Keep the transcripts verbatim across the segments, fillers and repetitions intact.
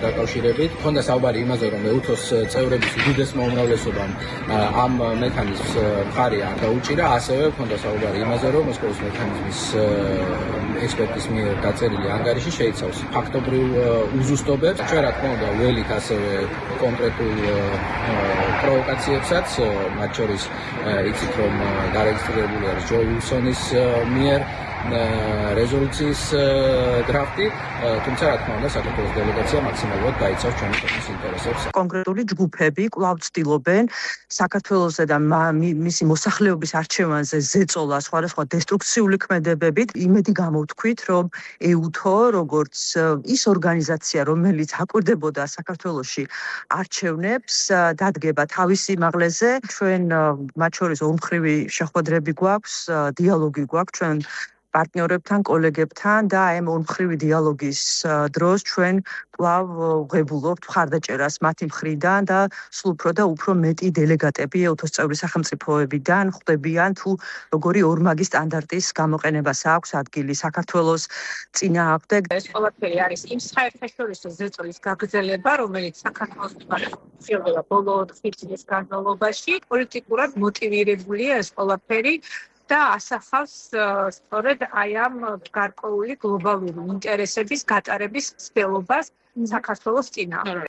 დაკავშირებით. Ქონდა საუბარი იმაზე, რომ ეუთოს წევრების უდიდესმა უმრავლესობამ ამ მექანიზმს მხარი არ დაუჭირა, ასევე ქონდა საუბარი იმაზე, რომ მოსკოვის მექანიზმის ექსპერტის მიერ დაწერილი ანგარიში შეიცავს ფაქტობრივ უზუსტობებს. ჩვენ რა თქმა უნდა ველით ასევე კონკრეტულ პროვოკაციებსაც, მათ შორის იცით რომ დარეგისტრირებული არის ჯო უილსონის მიერ რეზოლუციის დრაფტი, თუმცა რა თქმა უნდა საქართველოს დელეგაცია მაქსიმალურად დაიცავს ჩვენი ქვეყნის ინტერესებს. კონკრეტული ჯგუფები კვლავ ცდილობენ საქართველოსზე და მისი მოსახლეობის არჩევანზე ზეწოლა სხვადასხვა დესტრუქციული ქმედებებით. იმედი გამოვთქვით, რომ ეუთო, როგორც ის ორგანიზაცია, რომელიც აკვირდებოდა საქართველოში არჩევნებს, დადგება თავისი მაღლეზე. ჩვენ მათ შორის ორმხრივი შეხვედრები გვაქვს, დიალოგი გვაქვს ჩვენ პარტნიორებთან, კოლეგებთან და აი ამ ორმხრივი დიალოგის დროს ჩვენ კვლავ ვღებულობთ მხარდაჭერას მათი მხრიდან და სულ უფრო და უფრო მეტი დელეგატები ეუთოს წევრი სახელმწიფოებიდან ხვდებიან თუ როგორი ორმაგი სტანდარტის გამოყენებას აქვს ადგილი საქართველოს წინააღმდეგ. ეს ყველაფერი არის იმ საერთაშორისო ზეწოლის გაგრძელება, რომელიც საქართველოს მიმართულება ბოლო ოთხი წლის განმავლობაში პოლიტიკურად მოტივირებულია ეს ყველაფერი. და ასახავს სწორედ აი ამ გარკვეული გლობალური ინტერესების გატარების ცდილობას საქართველოს წინააღმდეგ.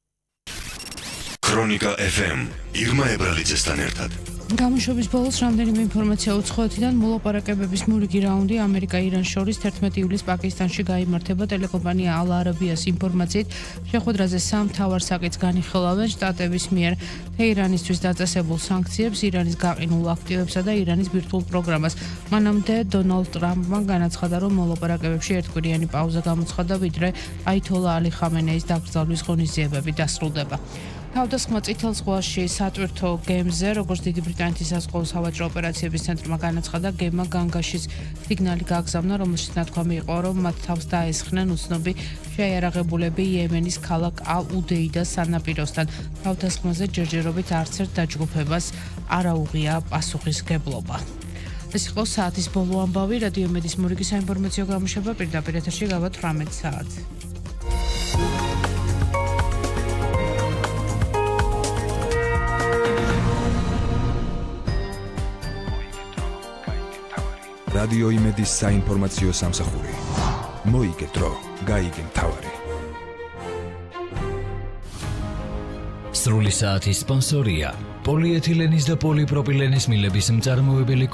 ქრონიკა ეფ ემ ირმა ებრალიძესთან ერთად. გამოშვების ბოლოს რამდენიმე ინფორმაცია უცხოეთიდან მოლაპარაკებების მორიგი რაუნდი ამერიკა-ირანს შორის თერთმეტი ივლისს პაკისტანში გაიმართება. ტელეკომპანია ალ არაბიას ინფორმაციით შეხვედრაზე სამ მთავარ საკითხს განიხილავენ შტატების მიერ თეირანისთვის დაწესებულ სანქციებს, ირანის გაყინულ აქტივებსა და ირანის ბირთვულ პროგრამას. მანამდე დონალდ ტრამპმა განაცხადა, რომ მოლაპარაკებებში ერთკვირიანი პაუზა გამოცხადა, ვიდრე აითოლა ალი ხამენეის დაკრძალვის ღონისძიებები დასრულდება. თავდასხმა წითელ ზღვაში სატვირთო გემზე, როგორც დიდი ბრიტანეთის საზღვაო სავაჭრო ოპერაციების ცენტრმა განაცხადა, გემმა განგაშის სიგნალი გააგზავნა, რომელშიც ნათქვამი იყო, რომ მათ თავს დაესხნენ უცნობი შეიარაღებულები იემენის ქალაქ ალ-უდეიდას სანაპიროსთან. თავდასხმაზე ჯერჯერობით არც ერთ დაჯგუფებას არ აუღია პასუხისმგებლობა. ეს იყო საათის ბოლო ამბავი. რადიო მედიის მორიგი საინფორმაციო გამოშვება პირდაპირ ეთერში გავა თვრამეტ საათს. რადიო იმედის საინფორმაციო სამსახური. მოიგე დრო, გაიგე მთავარი. სრული საათის სპონსორია პოლიეთილენის და პოლიპროპილენის მილების მწარმოებელი